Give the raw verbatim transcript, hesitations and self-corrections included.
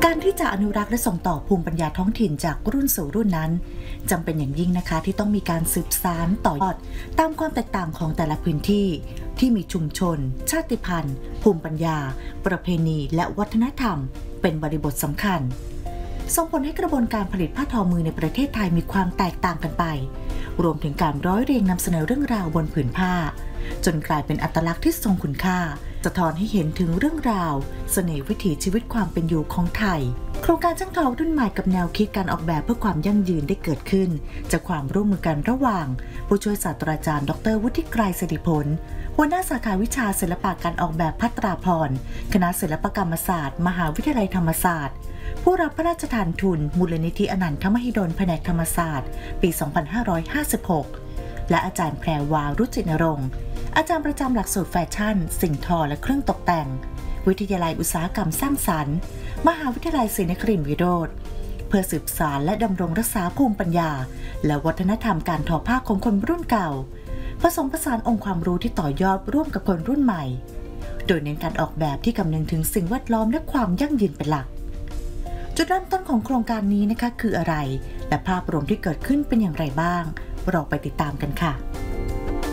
การที่จะอนุรักษ์และส่งต่อภูมิปัญญาท้องถิ่นจากรุ่นสู่รุ่นนั้นจำเป็นอย่างยิ่งนะคะที่ต้องมีการสืบสานต่อยอดตามความแตกต่างของแต่ละพื้นที่ที่มีชุมชนชาติพันธุ์ภูมิปัญญาประเพณีและวัฒนธรรมเป็นบริบทสำคัญส่งผลให้กระบวนการผลิตผ้าทอมือในประเทศไทยมีความแตกต่างกันไปรวมถึงการร้อยเรียงนำเสนอเรื่องราวบนผืนผ้าจนกลายเป็นอัตลักษณ์ที่ทรงคุณค่าสะท้อนให้เห็นถึงเรื่องราวเสน่ห์วิถีชีวิตความเป็นอยู่ของไทยโครงการช่างทอรุ่นใหม่กับแนวคิดการออกแบบเพื่อความยั่งยืนได้เกิดขึ้นจากความร่วมมือกันระหว่างผู้ช่วยศาสตราจารย์ดรวุฒิไกรสิริผลหัวหน้าสาขาวิชาศิลปะการออกแบบภัตราพรคณะศิลปกรรมศาสตร์มหาวิทยาลัยธรรมศาสตร์ผู้รับพระราชทานทุนมูลนิธิอนันทมหิดลแผนกธรรมศาสตร์ปี สองพันห้าร้อยห้าสิบหก และอาจารย์แพรวารุจินรงค์อาจารย์ประจำหลักสูตรแฟชั่นสิ่งทอและเครื่องตกแต่งวิทยาลัยอุตสาหกรรมสร้างสรรค์มหาวิทยาลัยศรีนครินทร์วิโรธเพื่อสืบสานและดำรงรักษาภูมิปัญญาและวัฒนธรรมการทอผ้าของคนรุ่นเก่าผสมผสานองค์ความรู้ที่ต่อยอดร่วมกับคนรุ่นใหม่โดยเน้นการออกแบบที่คำนึงถึงสิ่งแวดล้อมและความยั่งยืนเป็นหลักจุดเริ่มต้นของโครงการนี้นะคะคืออะไรและภาพรวมที่เกิดขึ้นเป็นอย่างไรบ้างเราไปติดตามกันค่ะ